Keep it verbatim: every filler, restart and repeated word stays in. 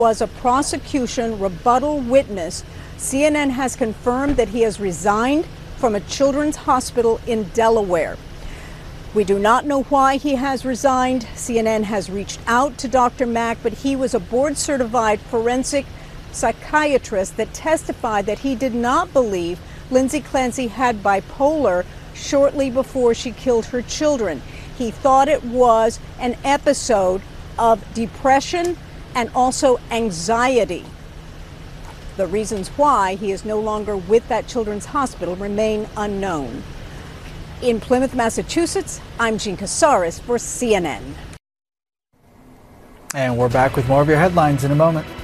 Was a prosecution rebuttal witness. C N N has confirmed that he has resigned from a children's hospital in Delaware. We do not know why he has resigned. C N N has reached out to Doctor Mack, but he was a board-certified forensic psychiatrist that testified that he did not believe Lindsay Clancy had bipolar shortly before she killed her children. He thought it was an episode of depression and also anxiety. The reasons why he is no longer with that children's hospital remain unknown. In Plymouth, Massachusetts, I'm Jean Casares for C N N. And we're back with more of your headlines in a moment.